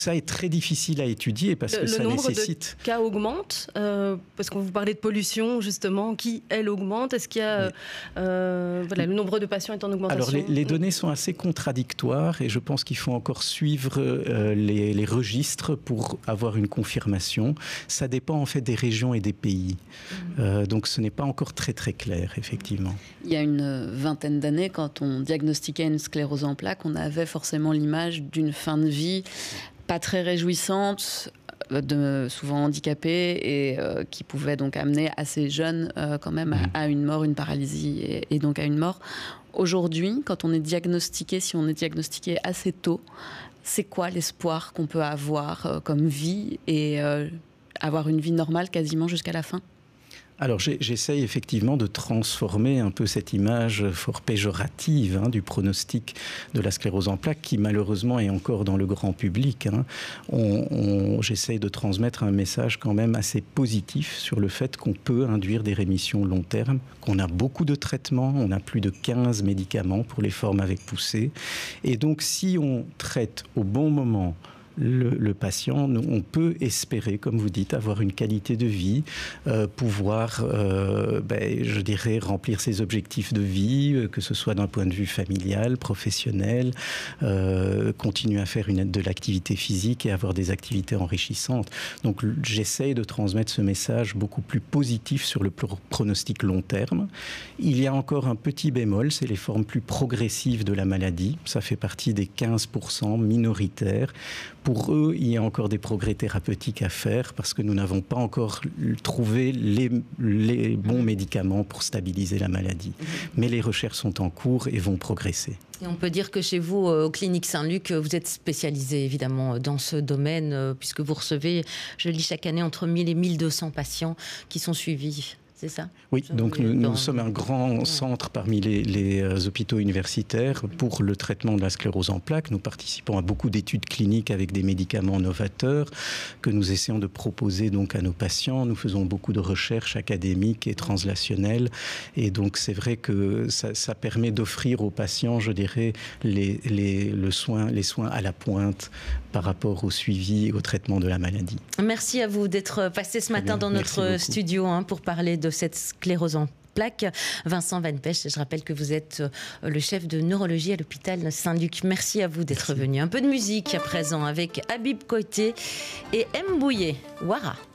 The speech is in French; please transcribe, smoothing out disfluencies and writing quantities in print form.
Ça est très difficile à étudier parce que ça nécessite... Le nombre de cas augmente parce qu'on vous parlait de pollution, justement, qui, elle, augmente. Est-ce qu'il y a... le nombre de patients est en augmentation? Alors, les données sont assez contradictoires et je pense qu'il faut encore suivre les registres pour avoir une confirmation. Ça dépend, en fait, des régions et des pays. Donc, ce n'est pas encore très, très clair, effectivement. Il y a une vingtaine d'années, quand on diagnostiquait une sclérose en plaques, on avait forcément l'image d'une fin de vie pas très réjouissante, souvent handicapée et qui pouvait donc amener assez jeune quand même à une mort, une paralysie et donc à une mort. Aujourd'hui, quand on est diagnostiqué, si on est diagnostiqué assez tôt, c'est quoi l'espoir qu'on peut avoir comme vie et avoir une vie normale quasiment jusqu'à la fin ? Alors j'essaye effectivement de transformer un peu cette image fort péjorative du pronostic de la sclérose en plaques qui malheureusement est encore dans le grand public. J'essaye de transmettre un message quand même assez positif sur le fait qu'on peut induire des rémissions long terme, qu'on a beaucoup de traitements, on a plus de 15 médicaments pour les formes avec poussée. Et donc si on traite au bon moment le patient, on peut espérer, comme vous dites, avoir une qualité de vie, pouvoir, je dirais, remplir ses objectifs de vie, que ce soit d'un point de vue familial, professionnel, continuer à faire de l'activité physique et avoir des activités enrichissantes. Donc j'essaye de transmettre ce message beaucoup plus positif sur le pronostic long terme. Il y a encore un petit bémol, c'est les formes plus progressives de la maladie. Ça fait partie des 15% minoritaires. Pour eux, il y a encore des progrès thérapeutiques à faire parce que nous n'avons pas encore trouvé les bons médicaments pour stabiliser la maladie. Mais les recherches sont en cours et vont progresser. Et on peut dire que chez vous, aux Cliniques Saint-Luc, vous êtes spécialisé évidemment dans ce domaine puisque vous recevez, je lis chaque année, entre 1000 et 1200 patients qui sont suivis. C'est ça ? Oui, donc nous sommes un grand centre parmi les hôpitaux universitaires pour le traitement de la sclérose en plaques. Nous participons à beaucoup d'études cliniques avec des médicaments novateurs que nous essayons de proposer donc à nos patients. Nous faisons beaucoup de recherches académiques et translationnelles. Et donc c'est vrai que ça permet d'offrir aux patients, je dirais, les soins à la pointe par rapport au suivi et au traitement de la maladie. Merci à vous d'être passé ce matin dans notre studio pour parler de cette sclérose en plaques. Vincent Van Pecht, je rappelle que vous êtes le chef de neurologie à l'hôpital Saint-Luc. Merci à vous d'être venu. Un peu de musique à présent avec Habib Koité et M. Bouillet. Wara.